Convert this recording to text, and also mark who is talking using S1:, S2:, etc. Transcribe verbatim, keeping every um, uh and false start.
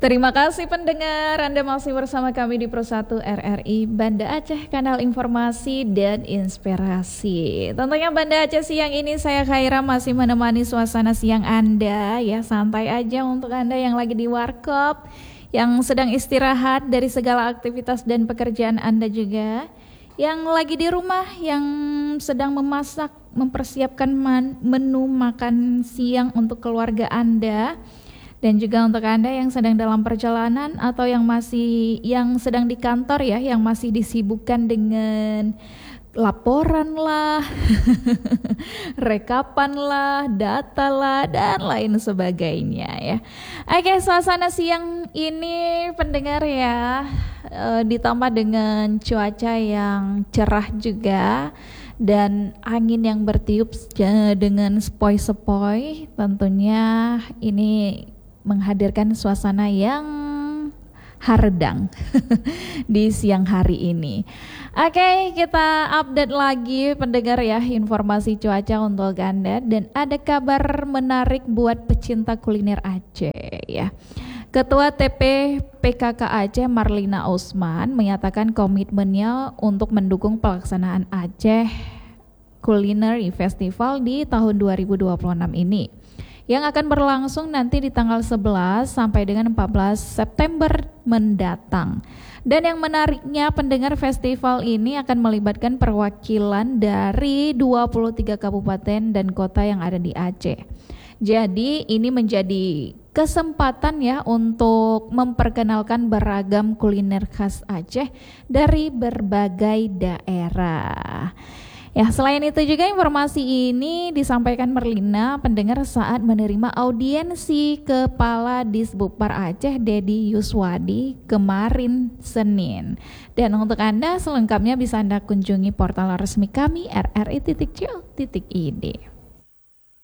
S1: Terima kasih pendengar, Anda masih bersama kami di Pro satu R R I Banda Aceh, kanal informasi dan inspirasi. Tentunya Banda Aceh siang ini saya Khaira masih menemani suasana siang Anda, ya santai aja untuk Anda yang lagi di warkop, yang sedang istirahat dari segala aktivitas dan pekerjaan Anda juga, yang lagi di rumah, yang sedang memasak, mempersiapkan man, menu makan siang untuk keluarga Anda. Dan juga untuk Anda yang sedang dalam perjalanan atau yang masih yang sedang di kantor ya, yang masih disibukkan dengan laporan lah, rekapan lah, data lah, dan lain sebagainya ya. Oke, suasana siang ini pendengar ya, e, ditambah dengan cuaca yang cerah juga dan angin yang bertiup dengan sepoi-sepoi, tentunya ini menghadirkan suasana yang haredang di siang hari ini. Oke, kita update lagi pendengar ya, informasi cuaca untuk Anda, dan ada kabar menarik buat pecinta kuliner Aceh ya. Ketua T P P K K Aceh Marlina Usman menyatakan komitmennya untuk mendukung pelaksanaan Aceh Culinary Festival di tahun dua ribu dua puluh enam ini, yang akan berlangsung nanti di tanggal sebelas sampai dengan empat belas September mendatang. Dan yang menariknya pendengar, festival ini akan melibatkan perwakilan dari dua puluh tiga kabupaten dan kota yang ada di Aceh. Jadi ini menjadi kesempatan ya untuk memperkenalkan beragam kuliner khas Aceh dari berbagai daerah. Ya, selain itu juga informasi ini disampaikan Marlina pendengar saat menerima audiensi Kepala Disbupar Aceh Dedi Yuswadi kemarin Senin. Dan untuk Anda selengkapnya bisa Anda kunjungi portal resmi kami r r i titik co titik i d.